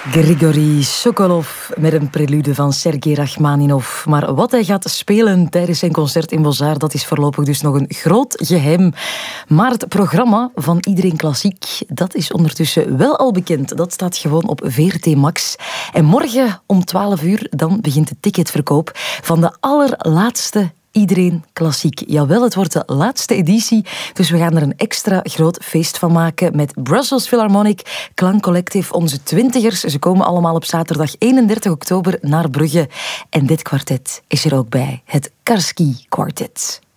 Grigori Sokolov met een prelude van Sergei Rachmaninov. Maar wat hij gaat spelen tijdens zijn concert in Beaux-Arts, dat is voorlopig dus nog een groot geheim. Maar het programma van Iedereen Klassiek, dat is ondertussen wel al bekend. Dat staat gewoon op VRT Max. En morgen om 12 uur dan begint de ticketverkoop van de allerlaatste Iedereen Klassiek. Jawel, het wordt de laatste editie, dus we gaan er een extra groot feest van maken met Brussels Philharmonic, Klang Collective, onze twintigers. Ze komen allemaal op zaterdag 31 oktober naar Brugge. En dit kwartet is er ook bij, het Karski Quartet.